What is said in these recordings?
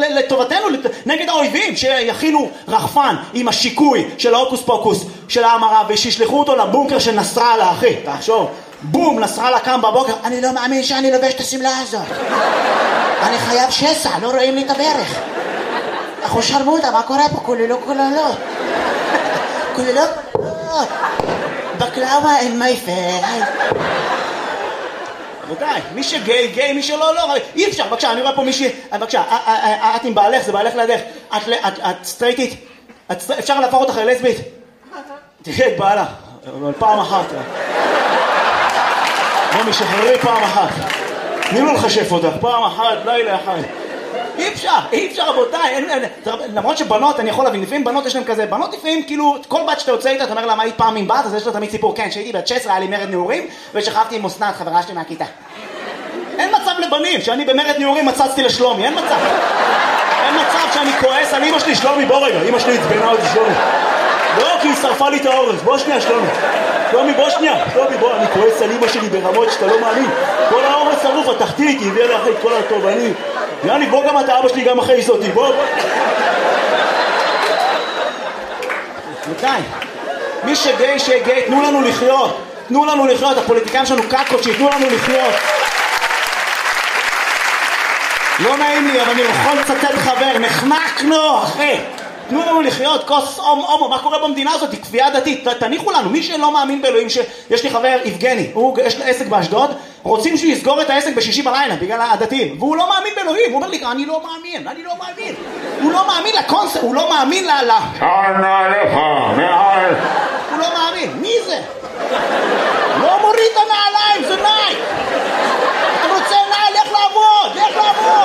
לטובתנו, נגד האויבים, שיכינו רחפן עם השיקוי של ההוקוס פוקוס של ההמרה, ושישלחו אותו לבונקר של נסראללה, אחי, תחשוב, בום, נסראללה קם בבוקר, אני לא מאמין שאני לובש את הסמלה הזאת, אני חייב שסע, לא רואים לי את הברך, אנחנו שרמוטה, מה קורה פה? כוללות, בקלאווה אין מייפר. רבותיי, מי שגיי, גיי, מי שלא, לא, אי אפשר, בבקשה, אני רואה פה מישהי, בבקשה, את עם בעלך, זה בעלך לידך, את סטרייטית, אפשר להפוך אותך ללסבית? תראה את בעלה, אבל פעם אחת. בוא משחררי פעם אחת. תני לו לחשף אותך, פעם אחת, לילה אחד. אי אפשר רבותיי, למרות שבנות, אני יכול להבין, לפעמים בנות יש להם כזה, בנות לפעמים כאילו, כל בת שאתה יוצא איתה, אתה אומר לה מה היית פעם עם בת, אז יש לו תמיד סיפור, כן, שהייתי בת 16, היה לי מרד נעורים, ושכבתי עם אסנת, חברה שלי מהכיתה. אין מצב לבנים, שאני במרד נעורים מצצתי לשלומי, אין מצב שאני כועס על אמא שלי, שלומי, בוא רגע, אמא שלי הצבנה אותי שלומי. לא, כי היא שרפה לי את האורז, בוא שנייה שלומי. שלומי, בוא שנייה, שלומי, בוא, אני כועס על אמא שלי ברמות שאתה לא מאמין. כל האורז שרוף, התחתית, היא הביאה לאחרי כל הטוב, יאני, בוא גם אתה, אבא שלי גם אחרי אותי, בוא. מתי? מי שגיי, שגיי, תנו לנו לחיות. תנו לנו לחיות, הפוליטיקאים שלנו קקות, שיתנו לנו לחיות. לא נעים לי, אבל אני יכול לצטט חבר, נחנקנו, אחי. תנו לנו לחיות, כוס הומו, מה קורה במדינה הזאת? היא כפייה דתית, תניחו לנו, מי שלא מאמין באלוהים, שיש לי חבר, יבגני, יש לו עסק באשדוד, רוצים שהוא יסגור את העסק בשישי בלילה, בגלל הדתיים, והוא לא מאמין באלוהים, הוא אומר לי, אני לא מאמין, הוא לא מאמין לקונספט, הוא לא מאמין הוא לא מאמין, מי זה? לא מוריד את הנעליים, זה נייק, אתה רוצה נעל, לך לעבוד,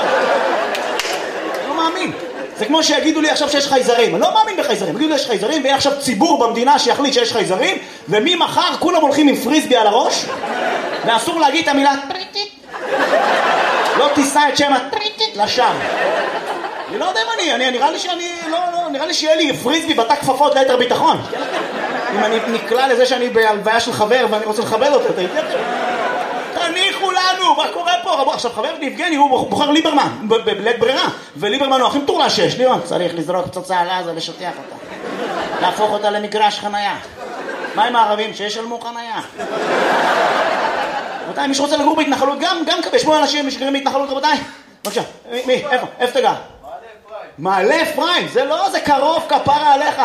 לא מאמין. זה כמו שיגידו לי עכשיו שיש חייזרים, אני לא מאמין בחייזרים, יגידו לי יש חייזרים, ויהיה עכשיו ציבור במדינה שיחליט שיש חייזרים, וממחר כולם הולכים עם פריסבי על הראש, ואסור להגיד את המילה טריטית, לא תישא את שם הטריטית לשם. אני לא יודע אם נראה לי שיהיה לי פריסבי בתא כפפות ליתר ביטחון. אם אני נקלע לזה שאני בהלוויה של חבר ואני רוצה לכבד אותו, תניחו לנו, מה קורה פה? עכשיו חבר יבגני הוא בוחר ליברמן בלית ברירה, וליברמן הוא הכי מטורלל שיש. ליברמן צריך לזרוק פצצה על עזה ושטח אותה, להפוך אותה למגרש חנייה. מה עם הערבים שישלמו חנייה? רבותיי, מי שרוצה לגור בהתנחלות, גם יש פה אנשים שגרים בהתנחלות, רבותיי. בבקשה, מי? איפה תגע? מעלה אפרים, זה לא, זה קרוב, כפרה עליך.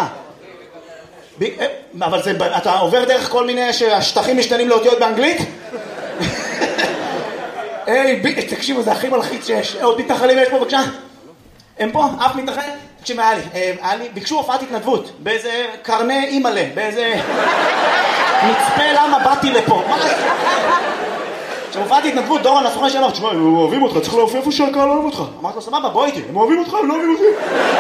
אבל אתה עובר דרך כל מיני שהשטחים משתנים לאותיות באנגלית? תקשיבו, זה הכי מלחיץ שיש. עוד מתנחלים יש פה, בבקשה? הם פה? אף מתנחל? תקשיב, היה לי, ביקשו הופעת התנדבות באיזה קרני אימאלה, באיזה מצפה למה באתי לפה. כשהופעת התנדבות, דורון הסוכן שאמר, תשמע, הם אוהבים אותך, צריך להופיע איפה שהקהל לא אוהב אותך. אמרתי לו, סבבה, בוא איתי, הם אוהבים אותך, הם לא אוהבים אותי.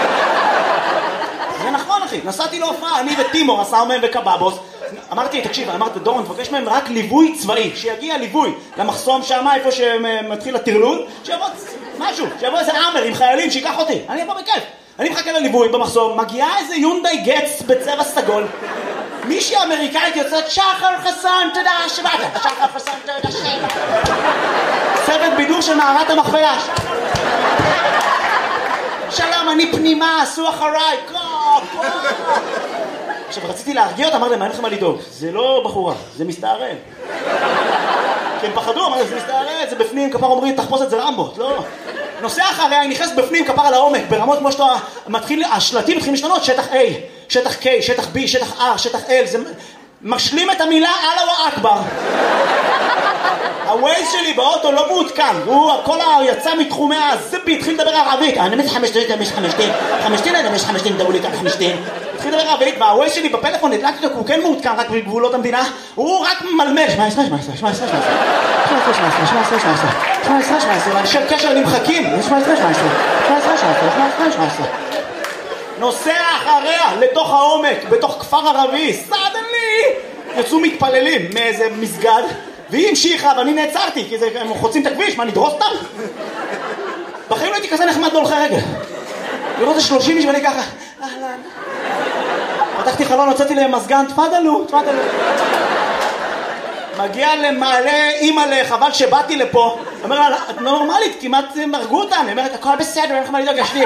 זה נכון, אחי, נסעתי להופעה, אני וטימור, הסאומם וקבאבוס. אמרתי, תקשיב, אמרתי, דורון, תבקש מהם רק ליווי צבאי, שיגיע ליווי למחסום שם, איפה שמתחיל הטרלול, שיבוא משהו, שיבוא איזה אמר עם חיילים, שיקח אותי, אני אבוא בכיף. אני מחכה לליווי במחסום, מגיעה איזה יונדאי גץ בצבע סגול, מישהי אמריקאית יוצאת, שחר חסון, תודה שבאת, שחר חסון, תודה שבאת. צוות בידור של מערת המכפלה. שלום, אני פנימה, עשו אחריי, עכשיו רציתי להרגיע אותה, אמר להם, אין לכם מה לדאוג, זה לא בחורה, זה מסתערב. כי הם פחדו, אמר, זה מסתערב, זה בפנים, כפר אומרים, תחפוש את זה רמבות, לא. נוסע אחריה, היא נכנסת בפנים, כפר על העומק, ברמות כמו שאתה מתחיל, השלטים מתחילים להשתנות, שטח A, שטח K, שטח B, שטח R, שטח L, זה משלים את המילה אללה אכבר. הווייז שלי באוטו לא מעודכן, הוא הכל יצא מתחומי הזבי, התחיל לדבר ערבית, אני מתחמשתין, אני מתחמשתין, דברו לי כאן חמשתין. התחיל לדבר ערבית, והווייז שלי בפלאפון נדלקתי אותו, הוא כן מעודכן רק בגבולות המדינה, הוא רק מלמל, 17, קשר נמחקים, 17, נוסע אחריה לתוך העומק, בתוך כפר ערבי, סדנלי, יצאו מתפללים מאיזה מסגד, והיא המשיכה ואני נעצרתי, כי הם חוצים את הכביש, מה נדרוס אותם? בחיים לא הייתי כזה נחמד בהולכי רגל. לראות את 30 איש ואני ככה, אהלן. פתחתי חלון, הוצאתי להם מזגן, תפדלו. מגיע למעלה אימא'לה, חבל שבאתי לפה. אומר לה, את לא נורמלית, כמעט הרגו אותנו. היא אומרת, הכל בסדר, אין לך מה לדאוג, יש לי